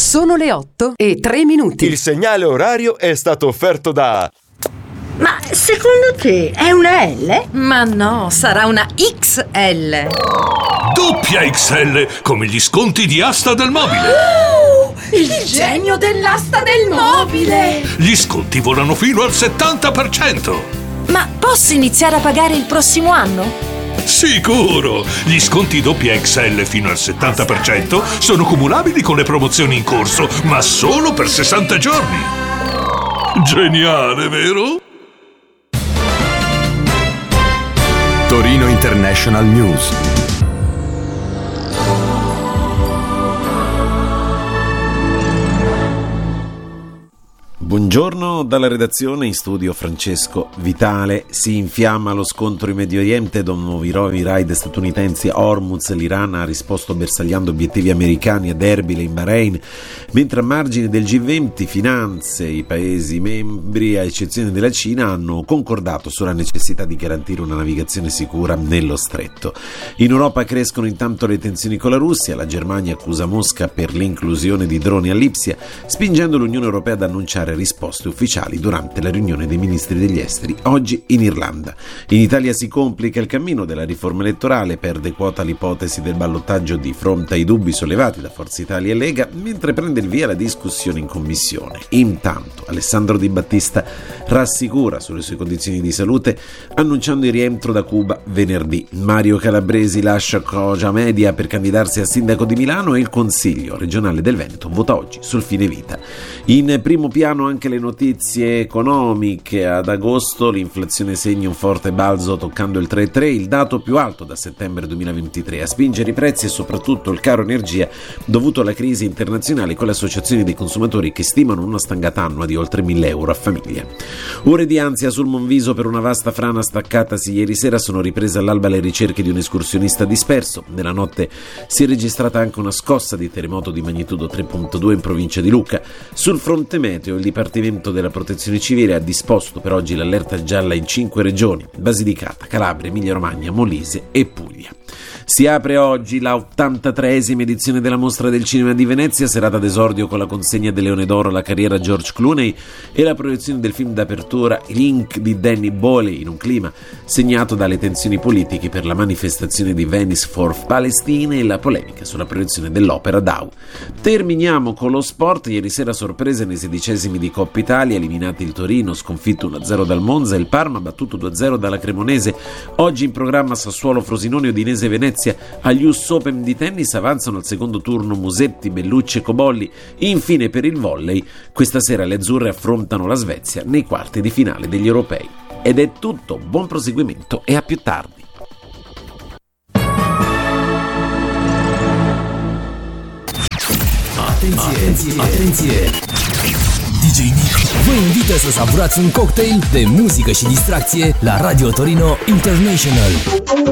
Sono le 8:03. Il segnale orario è stato offerto da... Ma secondo te è una L? Ma no, sarà una XL. Doppia XL, come gli sconti di Asta del Mobile. Il genio dell'asta del mobile! Gli sconti volano fino al 70%. Ma posso iniziare a pagare il prossimo anno? Sicuro! Gli sconti doppia XL fino al 70% sono cumulabili con le promozioni in corso, ma solo per 60 giorni. Geniale, vero? Torino International News. Buongiorno dalla redazione, in studio Francesco Vitale. Si infiamma lo scontro in Medio Oriente dopo nuovi raid statunitensi a Hormuz. L'Iran ha risposto bersagliando obiettivi americani ad Erbil e in Bahrain, mentre a margine del G20 finanze i paesi membri, a eccezione della Cina, hanno concordato sulla necessità di garantire una navigazione sicura nello stretto. In Europa crescono intanto le tensioni con la Russia. La Germania accusa Mosca per l'inclusione di droni a Lipsia, spingendo l'Unione Europea ad annunciare risposte ufficiali durante la riunione dei ministri degli esteri oggi in Irlanda. In Italia si complica il cammino della riforma elettorale, perde quota l'ipotesi del ballottaggio di fronte ai dubbi sollevati da Forza Italia e Lega, mentre prende il via la discussione in commissione. Intanto Alessandro Di Battista rassicura sulle sue condizioni di salute, annunciando il rientro da Cuba venerdì. Mario Calabresi lascia Cosa Media per candidarsi a sindaco di Milano e il Consiglio regionale del Veneto vota oggi sul fine vita. In primo piano anche le notizie economiche. Ad agosto l'inflazione segna un forte balzo toccando il 3,3, il dato più alto da settembre 2023. A spingere i prezzi e soprattutto il caro energia dovuto alla crisi internazionale, con le associazioni dei consumatori che stimano una stangata annua di oltre 1.000 euro a famiglia. Ore di ansia sul Monviso per una vasta frana staccatasi ieri sera. Sono riprese all'alba le ricerche di un escursionista disperso. Nella notte si è registrata anche una scossa di terremoto di magnitudo 3.2 in provincia di Lucca. Sul fronte meteo il Dipartimento della Protezione Civile ha disposto per oggi l'allerta gialla in 5 regioni: Basilicata, Calabria, Emilia-Romagna, Molise e Puglia. Si apre oggi la 83esima edizione della Mostra del Cinema di Venezia, serata d'esordio con la consegna del Leone d'Oro alla carriera George Clooney e la proiezione del film d'apertura Link di Danny Boyle, in un clima segnato dalle tensioni politiche per la manifestazione di Venice for Palestine e la polemica sulla proiezione dell'opera Dau. Terminiamo con lo sport. Ieri sera sorprese nei 16esimi di Coppa Italia, eliminati il Torino, sconfitto 1-0 dal Monza, e il Parma battuto 2-0 dalla Cremonese. Oggi in programma Sassuolo Frosinone, Udinese Venezia. Agli US Open di tennis avanzano al secondo turno Musetti, Bellucci e Cobolli. Infine per il volley, questa sera le azzurre affrontano la Svezia nei quarti di finale degli europei. Ed è tutto, buon proseguimento e a più tardi. Atenție! DJ Nick vă invită să savurați un cocktail de muzică și distracție la Radio Torino International.